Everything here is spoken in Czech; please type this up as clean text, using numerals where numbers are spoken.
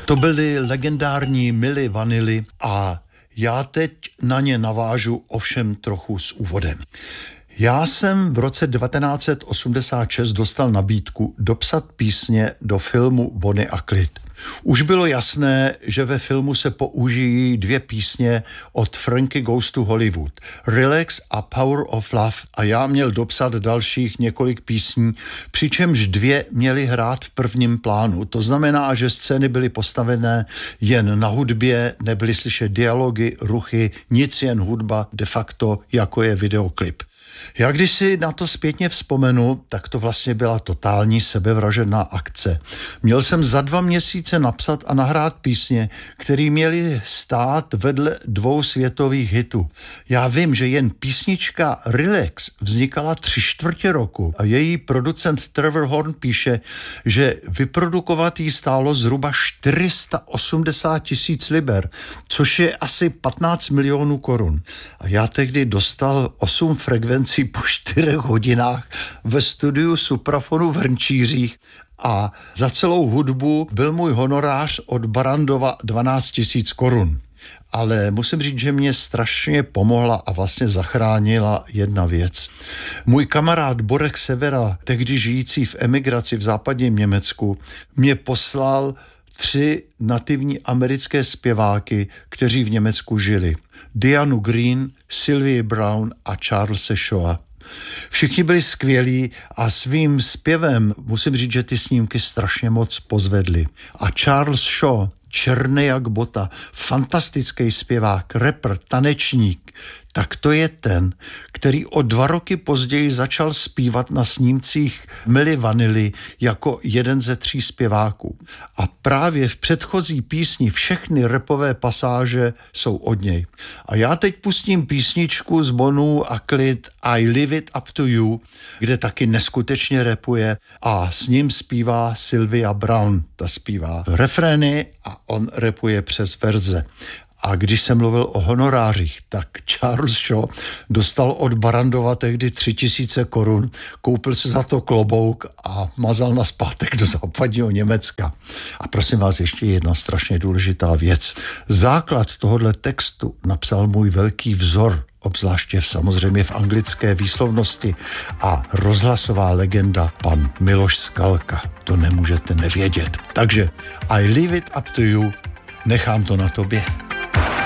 To byly legendární Milli Vanilli a já teď na ně navážu ovšem trochu s úvodem. Já jsem v roce 1986 dostal nabídku dopsat písně do filmu Bonnie a Clyde. Už bylo jasné, že ve filmu se použijí 2 písně od Frankie Goes to Hollywood, Relax a Power of Love, a já měl dopsat dalších několik písní, přičemž 2 měly hrát v prvním plánu. To znamená, že scény byly postavené jen na hudbě, nebyly slyšet dialogy, ruchy, nic, jen hudba, de facto jako je videoklip. Já když si na to zpětně vzpomenu, tak to vlastně byla totální sebevražedná akce. Měl jsem za 2 měsíce napsat a nahrát písně, které měly stát vedle 2 světových hitů. Já vím, že jen písnička Relax vznikala 3/4 roku a její producent Trevor Horn píše, že vyprodukovat jí stálo zhruba 480 000 liber, což je asi 15 milionů korun. A já tehdy dostal 8 frekvencí po 4 hodinách ve studiu Suprafonu v Hrnčířích a za celou hudbu byl můj honorář od Barrandova 12 000 korun. Ale musím říct, že mě strašně pomohla a vlastně zachránila jedna věc. Můj kamarád Borek Severa, tehdy žijící v emigraci v západním Německu, mě poslal 3 nativní americké zpěváky, kteří v Německu žili. Dianu Green, Sylvie Brown a Charlese Shawa. Všichni byli skvělí a svým zpěvem musím říct, že ty snímky strašně moc pozvedly. A Charles Shaw, černý jak bota, fantastický zpěvák, rapper, tanečník, tak to je ten, který o 2 roky později začal zpívat na snímcích Milli Vanilli jako jeden ze 3 zpěváků. A právě v předchozí písni všechny rapové pasáže jsou od něj. A já teď pustím písničku z Bonnie a Clyde I Leave It Up to You, kde taky neskutečně rapuje a s ním zpívá Sylvia Brown. Ta zpívá refrény a on rapuje přes verze. A když jsem mluvil o honorářích, tak Charles Shaw dostal od Barrandova tehdy 3 000 korun, koupil si za to klobouk a mazal na zpátek do západního Německa. A prosím vás, ještě jedna strašně důležitá věc. Základ tohohle textu napsal můj velký vzor, obzvláště samozřejmě v anglické výslovnosti, a rozhlasová legenda pan Miloš Skalka. To nemůžete nevědět. Takže I leave it up to you, nechám to na tobě.